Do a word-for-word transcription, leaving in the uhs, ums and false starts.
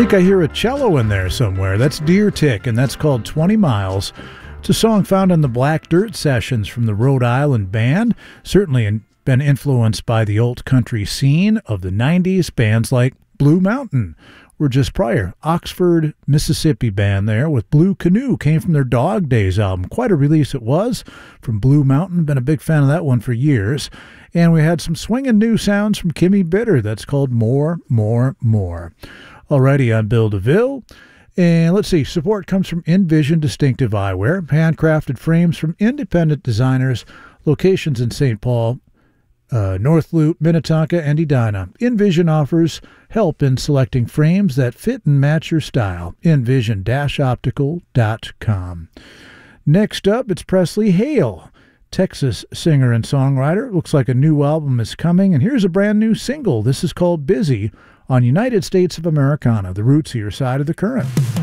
think I hear a cello in there somewhere. That's Deer Tick, and that's called twenty miles. It's a song found on the Black Dirt Sessions from the Rhode Island band. Certainly in, been influenced by the old country scene of the nineties. Bands like Blue Mountain were just prior. Oxford, Mississippi band there with Blue Canoe came from their Dog Days album. Quite a release it was from Blue Mountain. Been a big fan of that one for years. And we had some swinging new sounds from Kimmy Bitter. That's called More, More, More. Alrighty, I'm Bill DeVille. And let's see, support comes from Envision Distinctive Eyewear, handcrafted frames from independent designers, locations in Saint Paul, uh, North Loop, Minnetonka, and Edina. Envision offers help in selecting frames that fit and match your style. envision dash optical dot com. Next up, it's Presley Hale, Texas singer and songwriter. Looks like a new album is coming, and here's a brand new single. This is called Busy on United States of Americana, the roots of your side of the current.